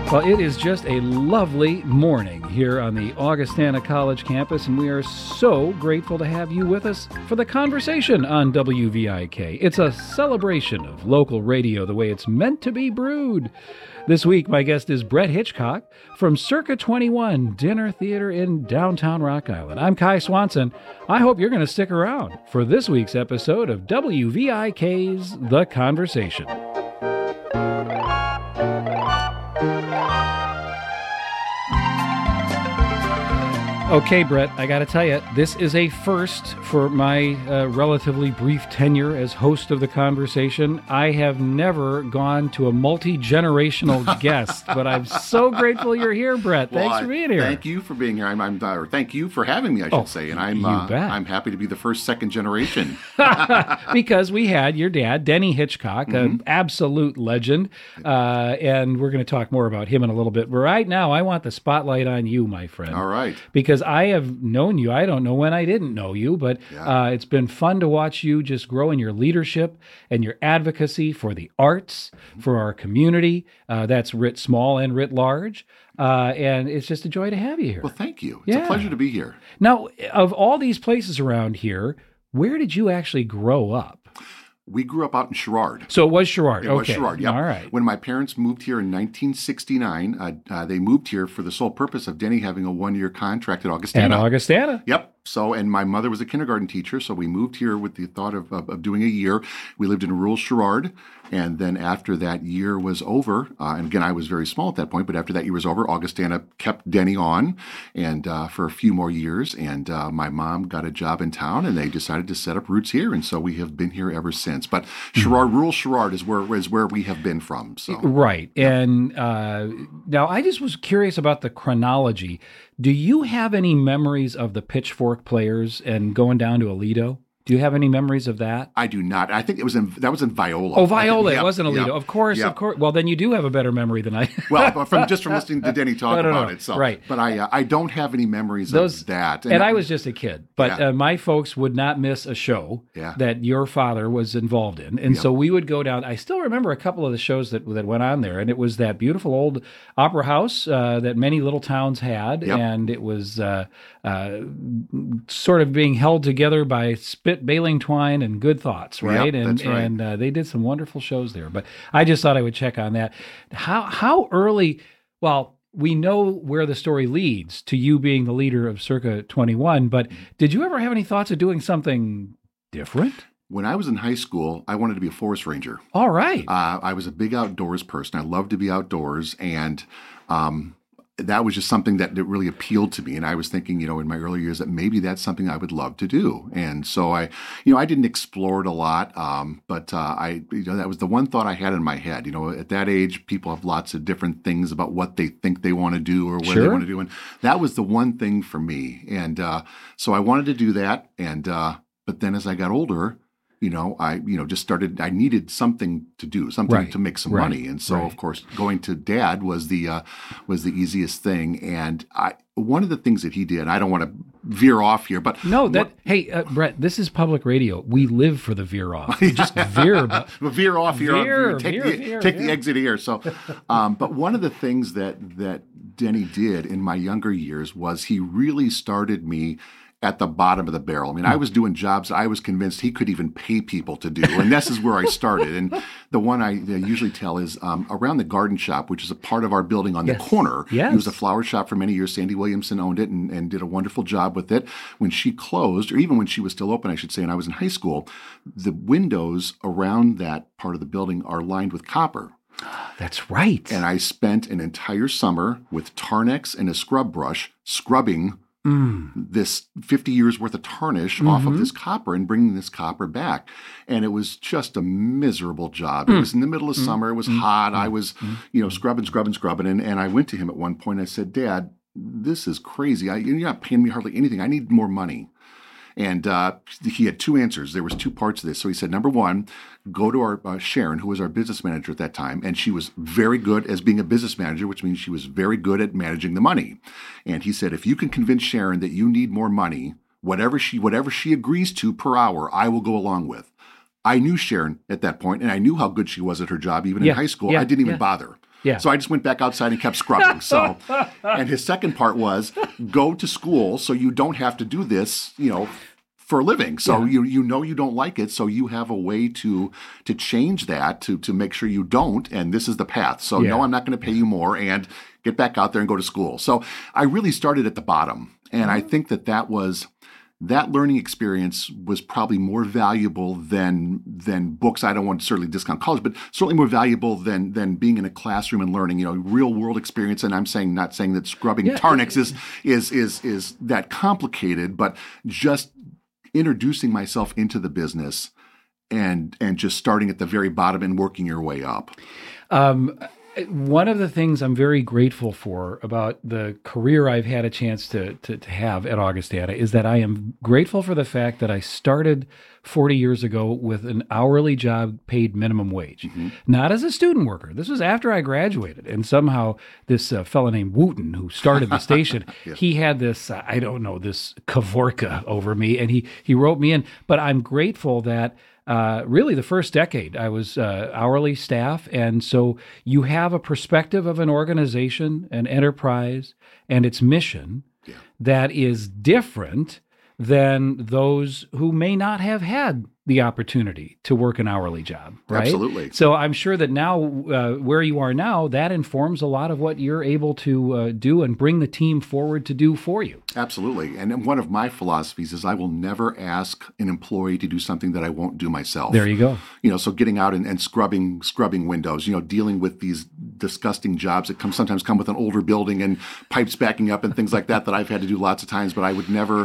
Well, it is just a lovely morning here on the Augustana College campus, and we are so grateful to have you with us for the conversation on WVIK. It's a celebration of local radio the way it's meant to be brewed. This week, my guest is Brett Hitchcock from Circa 21 Dinner Theater in downtown Rock Island. I'm Kai Swanson. I hope you're going to stick around for this week's episode of WVIK's The Conversation. Okay, Brett, I got to tell you, this is a first for my relatively brief tenure as host of The Conversation. I have never gone to a multi-generational guest, but I'm so grateful you're here, Brett. Thanks for being here. Thank you for being here. Or thank you for having me, I should say. And I'm happy to be the first second generation. Because we had your dad, Denny Hitchcock, an absolute legend, and we're going to talk more about him in a little bit. But right now, I want the spotlight on you, my friend. All right. Because I have known you. I don't know when I didn't know you, but it's been fun to watch you just grow in your leadership and your advocacy for the arts, for our community. That's writ small and writ large. And it's just a joy to have you here. Well, thank you. It's a pleasure to be here. Now, of all these places around here, where did you actually grow up? We grew up out in Sherrard. So it was Sherrard. It was Sherrard, yep. All right. When my parents moved here in 1969, they moved here for the sole purpose of Denny having a one-year contract at Augustana. At Augustana. Yep. So, and my mother was a kindergarten teacher, so we moved here with the thought of doing a year. We lived in rural Sherrard, and then after that year was over, and again, I was very small at that point, but after that year was over, Augustana kept Denny on and for a few more years, and my mom got a job in town, and they decided to set up roots here, and so we have been here ever since. But Sherrard, rural Sherrard is where we have been from. So. Right. And now I just was curious about the chronology. Do you have any memories of the Pitchfork Players and going down to Aledo? Do you have any memories of that? I do not. I think that was in Viola. Oh, Viola. It wasn't Aledo. Of course. Well, then you do have a better memory than I. Well, from listening to Denny talk about it. So. Right. But I don't have any memories of that. And I was just a kid. But my folks would not miss a show that your father was involved in. And so we would go down. I still remember a couple of the shows that went on there. And it was that beautiful old opera house that many little towns had. Yep. And it was sort of being held together by spit baling twine and good thoughts, right? Yep, that's right. And they did some wonderful shows there. But I just thought I would check on that. How early? Well, we know where the story leads to you being the leader of Circa 21. But did you ever have any thoughts of doing something different? When I was in high school, I wanted to be a forest ranger. All right. I was a big outdoors person. I loved to be outdoors, and that was just something that really appealed to me. And I was thinking, in my early years that maybe that's something I would love to do. And so I didn't explore it a lot, but that was the one thought I had in my head. At that age, people have lots of different things about what they think they want to do or what they want to do. And that was the one thing for me. And so I wanted to do that. And but then as I got older, I just started. I needed something to do, something to make some money, and so of course, going to Dad was the easiest thing. And one of the things that he did, I don't want to veer off here, but hey, Brett, this is public radio. We live for the veer off. Just veer, veer off here. Take the exit here. So, but one of the things that Denny did in my younger years was he really started me at the bottom of the barrel. I mean, I was doing jobs I was convinced he could even pay people to do. And this is where I started. And the one I usually tell is around the garden shop, which is a part of our building on the corner. Yes. It was a flower shop for many years. Sandy Williamson owned it and did a wonderful job with it. When she closed, or even when she was still open, I should say, and I was in high school, the windows around that part of the building are lined with copper. That's right. And I spent an entire summer with Tarnex and a scrub brush scrubbing this 50 years worth of tarnish off of this copper and bringing this copper back. And it was just a miserable job. It was in the middle of summer. It was hot. I was, scrubbing. And I went to him at one point. I said, Dad, this is crazy. You're not paying me hardly anything. I need more money. And he had two answers. There was two parts of this. So he said, number one, go to our Sharon, who was our business manager at that time. And she was very good as being a business manager, which means she was very good at managing the money. And he said, if you can convince Sharon that you need more money, whatever she agrees to per hour, I will go along with. I knew Sharon at that point, and I knew how good she was at her job, even in high school. I didn't even bother. Yeah. So I just went back outside and kept scrubbing. So, and his second part was go to school so you don't have to do this, for a living. So you know you don't like it, so you have a way to change that, to make sure you don't, and this is the path. So no, I'm not going to pay you more, and get back out there and go to school. So I really started at the bottom, and I think that learning experience was probably more valuable than books. I don't want to certainly discount college, but certainly more valuable than being in a classroom and learning, real world experience. And I'm not saying that scrubbing Tarnex is that complicated, but just introducing myself into the business and just starting at the very bottom and working your way up. One of the things I'm very grateful for about the career I've had a chance to have at Augustana is that I am grateful for the fact that I started 40 years ago with an hourly job paid minimum wage, not as a student worker. This was after I graduated. And somehow this fellow named Wooten, who started the station, he had this, this Kavorka over me, and he wrote me in. But I'm grateful that really the first decade I was hourly staff. And so you have a perspective of an organization, an enterprise, and its mission that is different than those who may not have had the opportunity to work an hourly job, right? Absolutely. So I'm sure that now, where you are now, that informs a lot of what you're able to do and bring the team forward to do for you. Absolutely. And one of my philosophies is I will never ask an employee to do something that I won't do myself. There you go. So getting out and scrubbing windows, dealing with these disgusting jobs that sometimes come with an older building and pipes backing up and things like that I've had to do lots of times, but I would never